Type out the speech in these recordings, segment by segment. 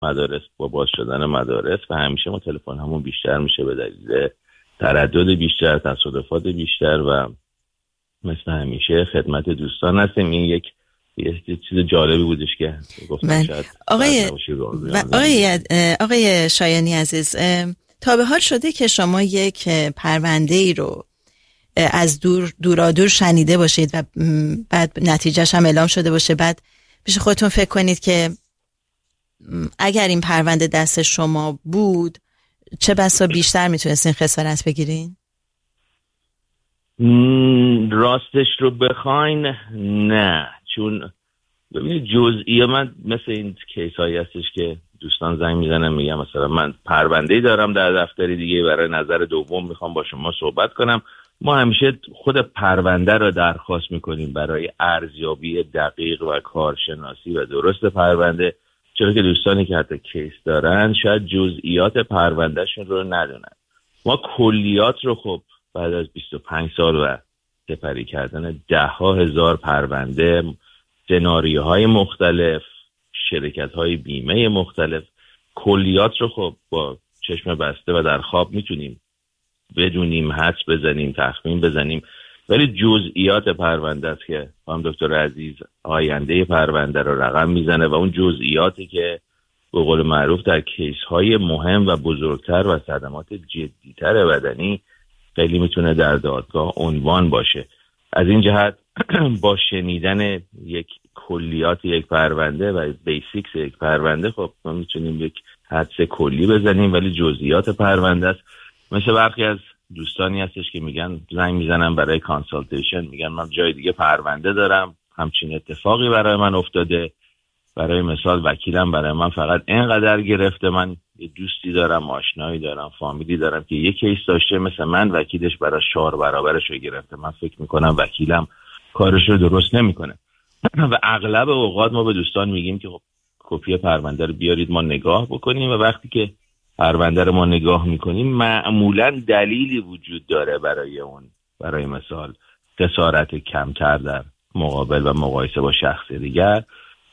مدارس با باز شدن مدارس و همیشه ما تلفن همون بیشتر میشه به دلیل تردد بیشتر، تصادفات بیشتر و مثل همیشه خدمت دوستان هستیم. این یک چیز جالبی بودش که گفتم شاید آقای شایانی عزیز، تا به حال شده که شما یک پرونده ای رو از دورادور شنیده باشید و بعد نتیجهش هم اعلام شده باشه، بعد پیش خودتون فکر کنید که اگر این پرونده دست شما بود چه بسا بیشتر میتونستین خسارت بگیرین؟ راستش رو بخواین نه، چون ببینید جزئیه من مثل این کیس هایی هستش که دوستان زنگ میزنن میگم مثلا من پرونده‌ای دارم در دفتری دیگه برای نظر دوم میخوام با شما صحبت کنم. ما همیشه خود پرونده رو درخواست میکنیم برای ارزیابی دقیق و کارشناسی و درست پرونده، چرا که دوستانی که حتی کیس دارن شاید جزئیات پروندهشون رو ندونن. ما کلیات رو خب بعد از 25 سال و سپری کردن 10,000 پرونده، سناریوهای مختلف، شرکت‌های بیمه مختلف، کلیات رو خب با چشم بسته و در خواب میتونیم بدونیم، حدس بزنیم، تخمین بزنیم، ولی جزئیات پرونده است که خانم دکتر عزیز آینده پرونده رو رقم میزنه و اون جزئیاتی که به قول معروف در کیس‌های مهم و بزرگتر و صدمات جدی‌تر بدنی خیلی میتونه در دادگاه عنوان باشه. از این جهت با شنیدن یک کلیات یک پرونده و بیسیکس یک پرونده خب ما میتونیم یک حدس کلی بزنیم، ولی جزئیات پرونده است. مثل برخی از دوستانی هستش که میگن زنگ میزنن برای کانسالتیشن، میگن من جای دیگه پرونده دارم، همچین اتفاقی برای من افتاده، برای مثال وکیلم برای من فقط اینقدر گرفته، من یه دوستی دارم، آشنایی دارم، فامیلی دارم که یک کیس داشته مثل من، وکیلش برای 4 برابرش رو گرفته. من فکر میکنم وکیلم کارش رو درست نمیکنه و اغلب اوقات ما به دوستان میگیم که خب کپی پرونده رو بیارید ما نگاه بکنیم و وقتی که پرونده رو ما نگاه میکنیم معمولا دلیلی وجود داره برای اون، برای مثال خسارت کمتر در مقابل و مقایسه با شخص دیگر.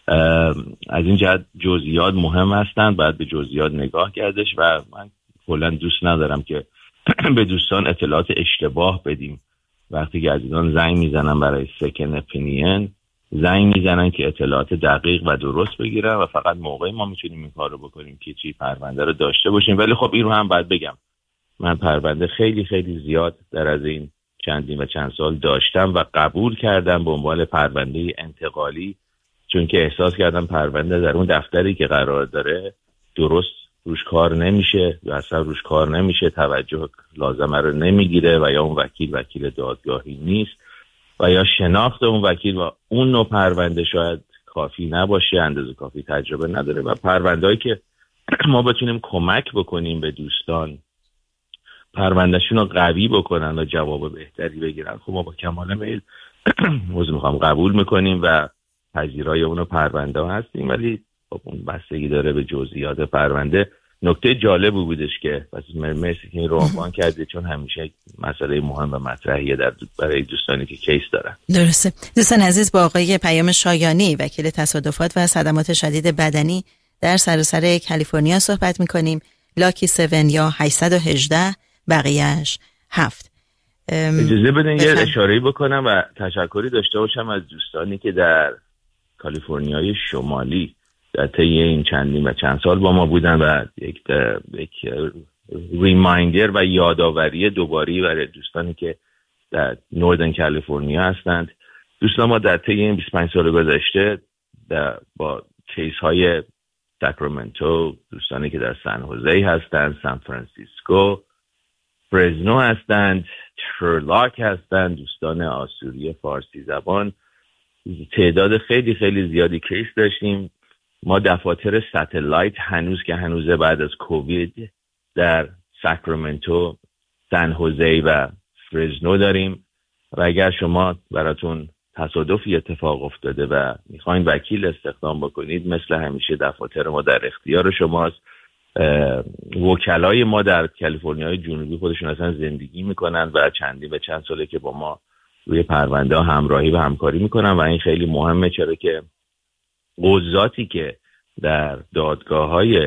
از این جهت جزئیات مهم هستند، باید به جزئیات نگاه کردش و من کلا دوست ندارم که به دوستان اطلاعات اشتباه بدیم. وقتی که عزیزان زنگ میزنن برای سکن اپینین، زنگ میزنن که اطلاعات دقیق و درست بگیرن و فقط موقعی ما میتونیم این کار رو بکنیم که چی پرونده رو داشته باشیم. ولی خب این رو هم باید بگم من پرونده خیلی خیلی زیاد در از این چندین و چند سال داشتم و قبول کردم به عنوان پرونده انتقالی، چون که احساس کردم پرونده در اون دفتری که قرار داره درست روش کار نمیشه یا اصلا روش کار نمیشه، توجه لازمه رو نمیگیره و یا اون وکیل دادگاهی نیست و یا شناخت اون وکیل و اون نوع پرونده شاید کافی نباشه، اندازه کافی تجربه نداره و پرونده‌ای که ما بتونیم کمک بکنیم به دوستان پروندهشون رو قوی بکنن و جواب بهتری بگیرن، خب ما با کمال میل قبول میکنیم و پذیرای اونو پرونده هستیم. ولی خب اون بستگی داره به جزئیات پرونده. نکته جالبی بودش که مرسی که این رو عنوان کردید، چون همیشه مسئله مهم و مطرحیه برای دوستانی که کیس دارن. درسته. دوستان عزیز، با آقای پیام شایانی وکیل تصادفات و صدمات شدید بدنی در سراسر کالیفرنیا صحبت میکنیم. لاکی 7 یا 818 بقیه‌اش 7. اجازه بدین یه اشاره‌ای بکنم و تشکری داشته باشم از دوستانی که در کالیفرنیای شمالی در طی این چندین و چند سال با ما بودن و یک ریمایندر و یادآوری دوباری برای دوستانی که در نوردن کالیفرنیا هستند. دوستان ما در طی این 25 سال گذشته با کیس های ساکرامنتو، دوستانی که در سن هوزه هستند، سان فرانسیسکو، فرزنو هستند، شرلاک هستند، دوستان آسوری فارسی زبان، تعداد خیلی خیلی زیادی کیس داشتیم. ما دفاتر ستلایت هنوزه بعد از کووید در ساکرامنتو، سن هوزه و فرزنو داریم و اگر شما براتون تصادفی اتفاق افتاده و میخواین وکیل استخدام بکنید، مثل همیشه دفاتر ما در اختیار شماست. وکلای ما در کالیفرنیای جنوبی خودشون اصلا زندگی میکنن و چند ساله که با ما روی پرونده ها همراهی و همکاری میکنن و این خیلی مهمه، چرا که قضاتی که در دادگاه‌های